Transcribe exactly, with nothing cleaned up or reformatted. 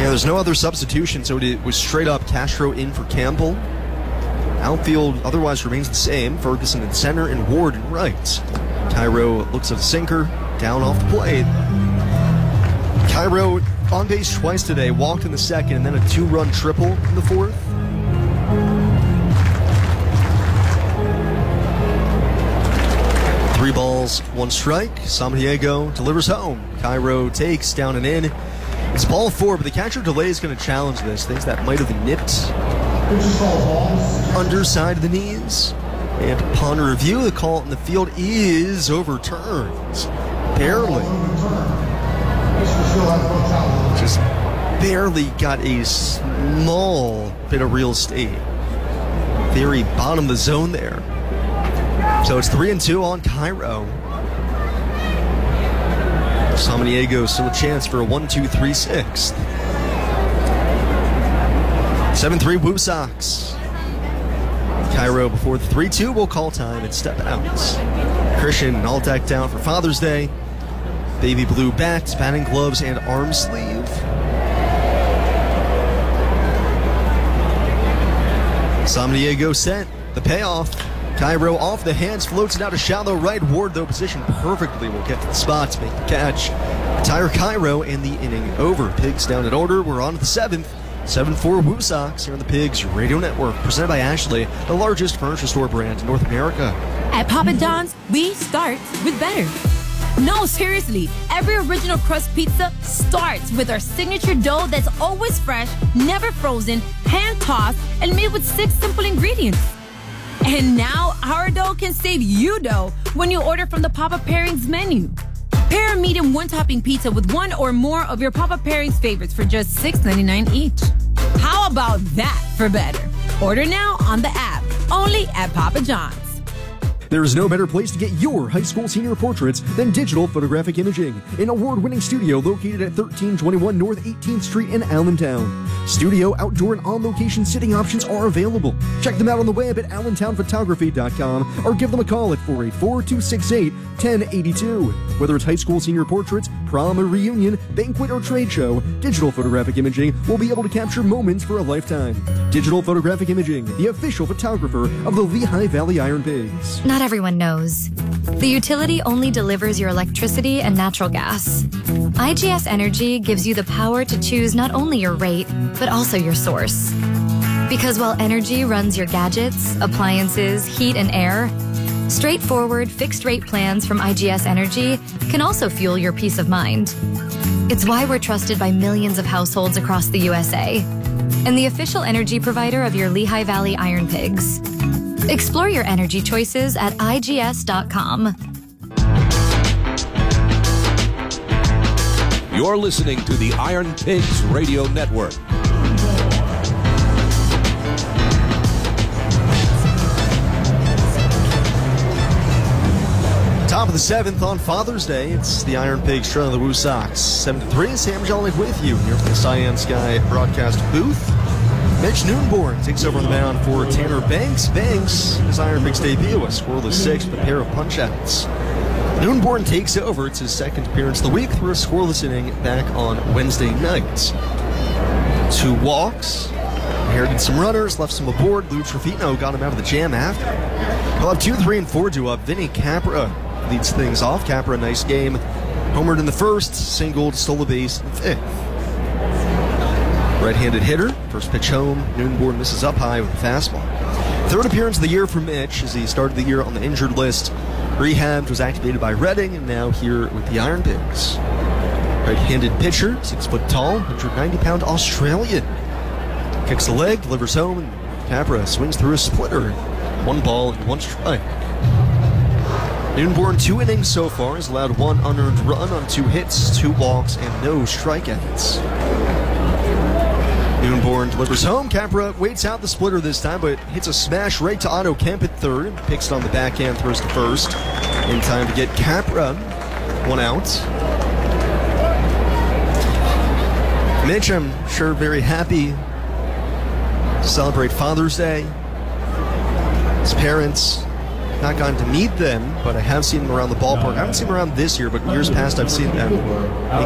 Yeah, there's no other substitution, so it was straight up Castro in for Campbell. Outfield otherwise remains the same. Ferguson in center and Ward in right. Cairo looks at a sinker, down off the plate. Cairo on base twice today, walked in the second, and then a two-run triple in the fourth. Three balls, one strike. Samaniego delivers home. Cairo takes down and in. It's ball four, but the catcher delay is going to challenge this. Things that might have nipped underside of the knees. And upon review, the call in the field is overturned. Barely. Just barely got a small bit of real estate. Very bottom of the zone there. So it's three and two on Cairo. Samaniego still a chance for a one two three sixth. seven three Woo Sox. Cairo before the three two will call time and step out. Christian all decked out for Father's Day. Baby blue bats, batting gloves, and arm sleeve. Samaniego set. The payoff. Cairo off the hands, floats it out to shallow right. Ward, though, positioned perfectly, will get to the spot to make the catch. Retire Cairo, and the inning over. Pigs down in order. We're on to the seventh. seven four Woo Sox here on the Pigs Radio Network, presented by Ashley, the largest furniture store brand in North America. At Papa John's, we start with better. No, seriously, every original crust pizza starts with our signature dough that's always fresh, never frozen, hand-tossed, and made with six simple ingredients. And now, our dough can save you dough when you order from the Papa Pairings menu. Pair a medium one-topping pizza with one or more of your Papa Pairings favorites for just six ninety-nine each. How about that for better? Order now on the app, only at Papa John's. There is no better place to get your high school senior portraits than Digital Photographic Imaging, an award-winning studio located at thirteen twenty-one North eighteenth Street in Allentown. Studio, outdoor, and on-location sitting options are available. Check them out on the web at allentown photography dot com or give them a call at four eight four, two six eight, one zero eight two. Whether it's high school senior portraits, prom or reunion, banquet or trade show, Digital Photographic Imaging will be able to capture moments for a lifetime. Digital Photographic Imaging, the official photographer of the Lehigh Valley Iron Pigs. Not everyone knows. The utility only delivers your electricity and natural gas. I G S Energy gives you the power to choose not only your rate, but also your source. Because while energy runs your gadgets, appliances, heat, and air, straightforward fixed-rate plans from I G S Energy can also fuel your peace of mind. It's why we're trusted by millions of households across the U S A and the official energy provider of your Lehigh Valley Iron Pigs. Explore your energy choices at I G S dot com. You're listening to the Iron Pigs Radio Network. Top of the seventh on Father's Day. It's the Iron Pigs trailing the Woo Sox. seven to three. Sam Jolly with you here from the Cyan Sky broadcast booth. Mitch Noonborn takes over on the mound for Tanner Banks. Banks, his Iron Pigs debut, a scoreless six with a pair of punch-outs. Noonborn takes over. It's his second appearance of the week through a scoreless inning back on Wednesday night. Two walks, inherited some runners, left some aboard. Lou Trevino got him out of the jam after. He'll have two, three, and four due up. Vinny Capra leads things off. Capra, nice game. Homered in the first, singled, stole a base in the fifth. Right-handed hitter, first pitch home. Noonborn misses up high with a fastball. Third appearance of the year for Mitch as he started the year on the injured list. Rehabbed, was activated by Reading, and now here with the Iron Pigs. Right-handed pitcher, six foot tall, one hundred ninety pound Australian. Kicks the leg, delivers home, and Capra swings through a splitter. One ball and one strike. Noonborn, two innings so far, has allowed one unearned run on two hits, two walks, and no strikeouts. Noonborn delivers home. Capra waits out the splitter this time, but hits a smash right to Otto Kemp at third. Picks it on the backhand, throws to first. In time to get Capra one out. Mitch, I'm sure, very happy to celebrate Father's Day. His parents, not gotten to meet them, but I have seen them around the ballpark. I haven't seen them around this year, but years past I've seen them.